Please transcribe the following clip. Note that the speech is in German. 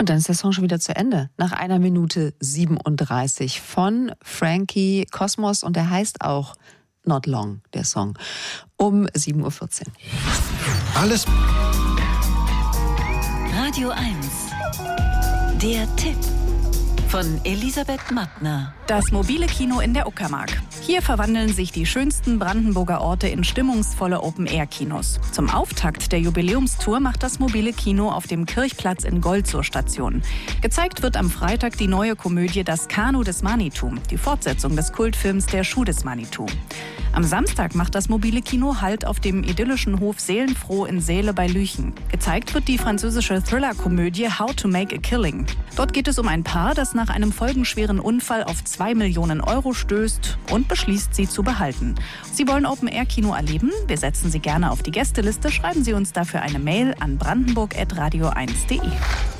Und dann ist der Song schon wieder zu Ende. Nach 1 Minute 37 von Frankie Cosmos. Und der heißt auch Not Long, der Song. Um 7.14 Uhr. Alles Radio 1. Der Tipp von Elisabeth Mattner. Das mobile Kino in der Uckermark. Hier verwandeln sich die schönsten Brandenburger Orte in stimmungsvolle Open-Air-Kinos. Zum Auftakt der Jubiläumstour macht das mobile Kino auf dem Kirchplatz in Goltzow Station. Gezeigt wird am Freitag die neue Komödie Das Kanu des Manitou, die Fortsetzung des Kultfilms Der Schuh des Manitou. Am Samstag macht das mobile Kino Halt auf dem idyllischen Hof Seelenfroh in Seele bei Lüchen. Gezeigt wird die französische Thriller-Komödie How to Make a Killing. Dort geht es um ein Paar, das nach einem folgenschweren Unfall auf 2 Millionen Euro stößt und beschließt, sie zu behalten. Sie wollen Open-Air-Kino erleben? Wir setzen Sie gerne auf die Gästeliste. Schreiben Sie uns dafür eine Mail an brandenburg@radio1.de.